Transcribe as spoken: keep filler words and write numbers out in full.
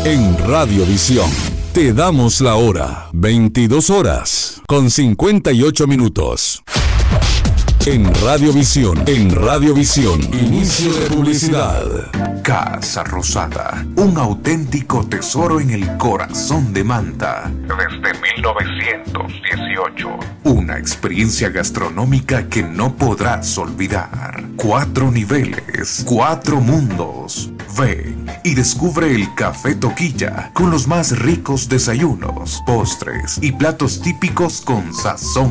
En Radiovisión te damos la hora, veintidós horas con cincuenta y ocho minutos. En Radiovisión, en Radiovisión, inicio de publicidad. Casa Rosada, un auténtico tesoro en el corazón de Manta. Desde mil novecientos dieciocho. Una experiencia gastronómica que no podrás olvidar. Cuatro niveles, cuatro mundos. Ven y descubre el Café Toquilla con los más ricos desayunos, postres y platos típicos con sazón